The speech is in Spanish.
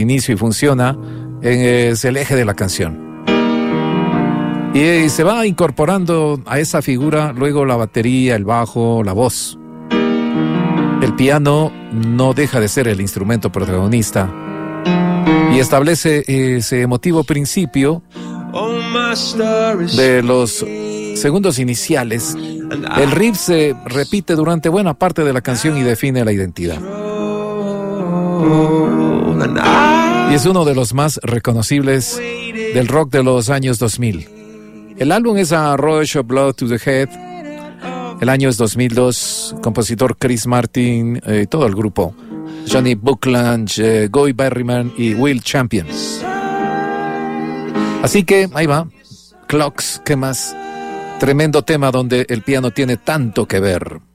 inicio y funciona, es el eje de la canción. Y se va incorporando a esa figura luego la batería, el bajo, la voz. El piano no deja de ser el instrumento protagonista y establece ese emotivo principio de los segundos iniciales. El riff se repite durante buena parte de la canción y define la identidad. Y es uno de los más reconocibles del rock de los años 2000. El álbum es A Rush of Blood to the Head. El año es 2002. Compositor Chris Martin, todo el grupo. Johnny Buckland, Guy Berryman y Will Champion. Así que ahí va. Clocks, ¿qué más? Tremendo tema donde el piano tiene tanto que ver.